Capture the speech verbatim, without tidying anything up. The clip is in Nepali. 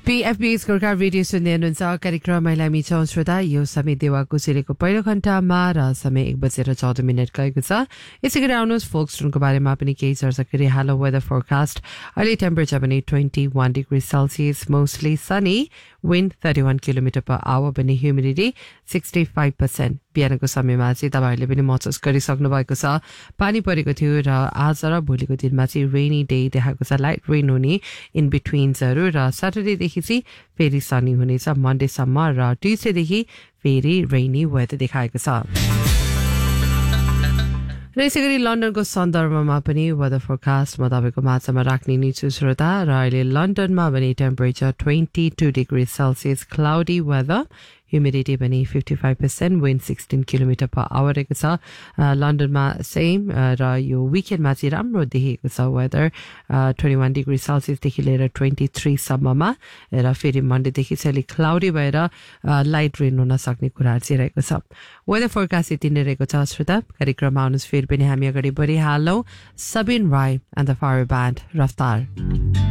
पीएफबीएस गोर्खा रेडियो सुन्दै हुनुहुन्छ कार्यक्रम महिला मिचौँ श्रोता यो समय देवा कुचेलीको पहिलो घण्टामा र समय एक बजेर चौध मिनट गएको छ यसै गरी आउनुहोस् फोक्सटोनको बारेमा पनि केही चर्चा गरी हेलो वेदर फोरकास्ट अहिले टेम्परेचर पनि twenty one degree Celsius mostly Sunny wind thirty one kilometre per hour पनि ह्युमिडिटी सिक्सटी फाइभ पर्सेन्ट बिहानको समयमा चाहिँ तपाईँहरूले पनि महसुस गरिसक्नु भएको छ पानी परेको थियो र आज र भोलिको दिनमा चाहिँ रेनी डे देखाएको छ लाइट रेन हुने इन बिट्विन्सहरू र स्याटरडेदेखि चाहिँ फेरि सनी हुनेछ मन्डेसम्म र ट्युजडेदेखि फेरि रेनी वेदर देखाएको छ र यसै गरी लन्डनको सन्दर्भमा पनि वेदर फोरकास्ट म तपाईँको माझमा राख्ने नै छु श्रोता र अहिले लन्डनमा पनि temperature twenty two degree Celsius cloudy weather humidity पनि fifty five percent wind sixteen kilometre per hour रहेको छ लन्डनमा सेम र यो विकेन्डमा चाहिँ राम्रो देखेको छ वेदर ट्वेन्टी वान डिग्री सेल्सियसदेखि लिएर ट्वेन्टी थ्रीसम्ममा र फेरि मन्डेदेखि चाहिँ अलिक क्लाउडी भएर लाइट रेन हुन सक्ने कुराहरू चाहिँ रहेको छ वेदर फोरकास्ट यति नै रहेको छ श्रोता कार्यक्रममा आउनुहोस् फेरि पनि हामी अगाडि बढिहालौँ Sabin Rai and the fire band रफ्तार